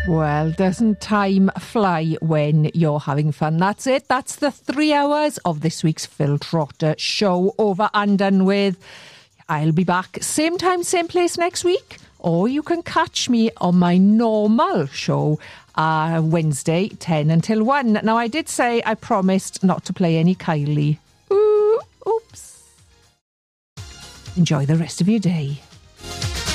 Well, doesn't time fly when you're having fun? That's it. That's the 3 hours of this week's Phil Trotter show over and done with. I'll be back same time, same place next week. Or you can catch me on my normal show Wednesday, 10 until 1. Now, I did say I promised not to play any Kylie. Oops. Enjoy the rest of your day.